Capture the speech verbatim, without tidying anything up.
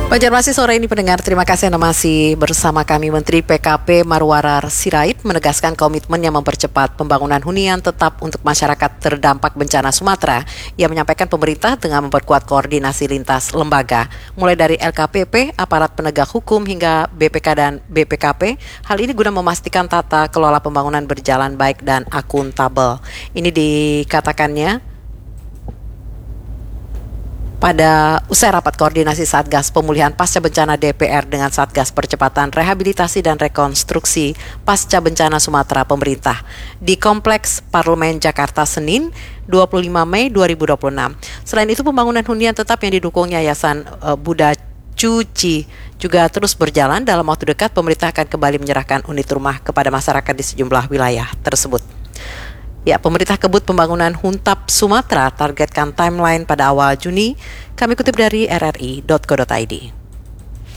Banjarmasin sore ini pendengar, terima kasih Anda masih bersama kami. Menteri P K P Marwarar Sirait menegaskan komitmennya mempercepat pembangunan hunian tetap untuk masyarakat terdampak bencana Sumatera. Ia menyampaikan pemerintah dengan memperkuat koordinasi lintas lembaga, mulai dari L K P P, aparat penegak hukum hingga B P K dan B P K P. Hal ini guna memastikan tata kelola pembangunan berjalan baik dan akuntabel. Ini dikatakannya pada usai rapat koordinasi Satgas Pemulihan Pasca Bencana D P R dengan Satgas Percepatan Rehabilitasi dan Rekonstruksi Pasca Bencana Sumatera Pemerintah di Kompleks Parlemen Jakarta Senin dua puluh lima Mei dua ribu dua puluh enam. Selain itu, pembangunan hunian tetap yang didukung Yayasan uh, Buddha Cuci juga terus berjalan. Dalam waktu dekat, pemerintah akan kembali menyerahkan unit rumah kepada masyarakat di sejumlah wilayah tersebut. Ya, pemerintah kebut pembangunan Huntap Sumatera targetkan timeline pada awal Juni. Kami kutip dari r r i dot co dot i d.